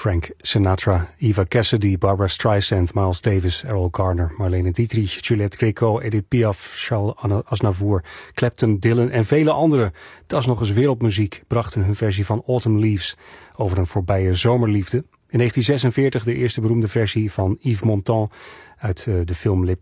Frank Sinatra, Eva Cassidy, Barbra Streisand, Miles Davis, Errol Garner, Marlene Dietrich, Juliette Gréco, Edith Piaf, Charles Aznavour, Clapton, Dylan en vele anderen, dat is nog eens wereldmuziek, brachten hun versie van Autumn Leaves over een voorbije zomerliefde. In 1946 de eerste beroemde versie van Yves Montand uit de film